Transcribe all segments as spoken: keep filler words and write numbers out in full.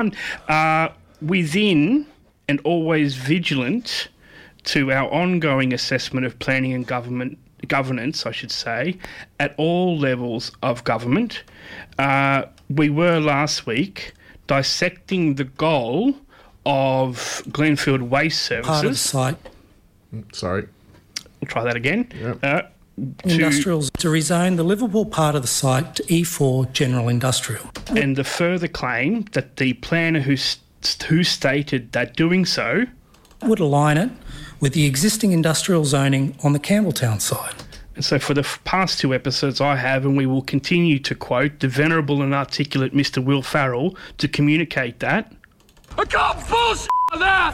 Uh, within and always vigilant to our ongoing assessment of planning and government governance, I should say, at all levels of government. Uh, we were last week dissecting the goal of Glenfield Waste Services. Part of the site. Sorry. We'll try that again. Yep. Uh, Industrials to rezone the Liverpool part of the site to E four General Industrial. And the further claim that the planner who, st- who stated that doing so would align it with the existing industrial zoning on the Campbelltown side. And so for the f- past two episodes I have, and we will continue to quote the venerable and articulate Mister Will Farrell to communicate that. I can't bullshit that!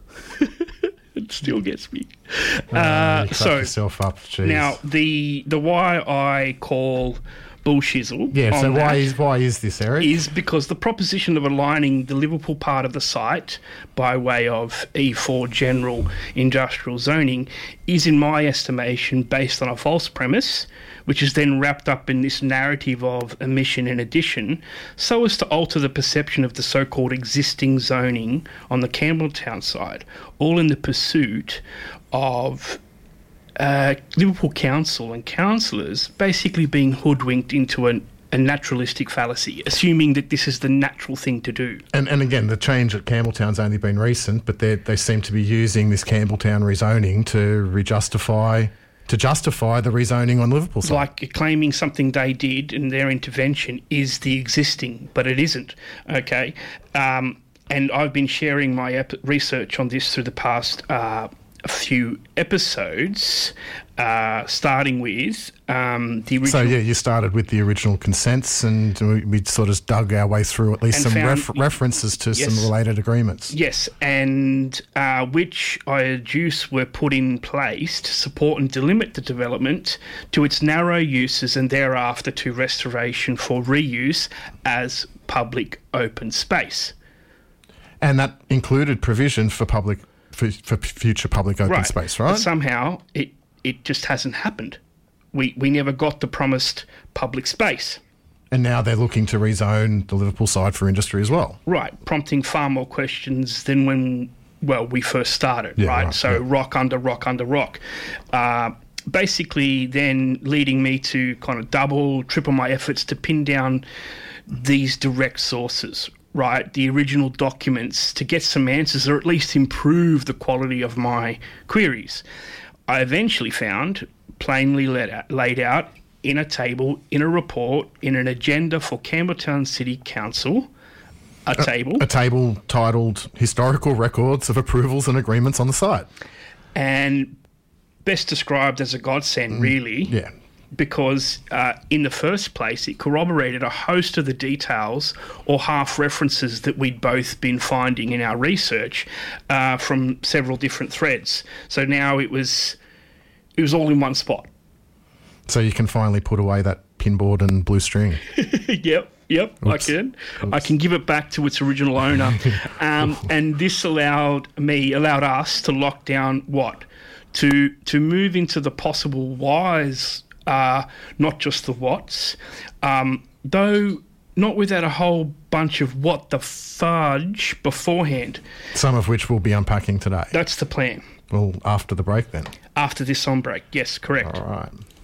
It still gets me. Uh, Uh, you so yourself up. Jeez. now the the why I call bullshizzle. yeah. So on why that is why is this, Eric? is because the proposition of aligning the Liverpool part of the site by way of E four general industrial zoning is, in my estimation, based on a false premise, which is then wrapped up in this narrative of omission and addition, so as to alter the perception of the so-called existing zoning on the Campbelltown side, all in the pursuit of uh, Liverpool Council and councillors basically being hoodwinked into an, a naturalistic fallacy, assuming that this is the natural thing to do. And and again, the change at Campbelltown's only been recent, but they they seem to be using this Campbelltown rezoning to re-justify to justify the rezoning on Liverpool side. Like claiming something they did in their intervention is the existing, but it isn't. Okay, um, and I've been sharing my ep- research on this through the past uh, few episodes, uh, starting with um, the original. So yeah, you started with the original consents, and we, we sort of dug our way through at least And some found- ref- references to Yes. some related agreements. Yes, and uh, which I adduce were put in place to support and delimit the development to its narrow uses and thereafter to restoration for reuse as public open space. And that included provision for public for, for future public open Right. space, But right? somehow it, it just hasn't happened. We we never got the promised public space. And now they're looking to rezone the Liverpool side for industry as well. Right, prompting far more questions than when, well, we first started, Yeah, right? right, So yeah. rock under rock under rock. Uh, basically then leading me to kind of double, triple my efforts to pin down these direct sources, right? The original documents to get some answers or at least improve the quality of my queries. I eventually found, plainly laid out, laid out in a table, in a report, in an agenda for Campbelltown City Council, a table. A table titled Historical Records of Approvals and Agreements on the Site. And best described as a godsend, really, Yeah. because uh, in the first place, it corroborated a host of the details or half references that we'd both been finding in our research uh, from several different threads. So now it was it was all in one spot. So you can finally put away that pinboard and blue string. Yep. Yep, I Oops. can. I can give it back to its original owner. Um, and this allowed me, allowed us to lock down what? To to move into the possible whys, uh, not just the whats, um, though not without a whole bunch of what the fudge beforehand. Some of which we'll be unpacking today. That's the plan. Well, after the break then. After this on break, yes, correct. All right.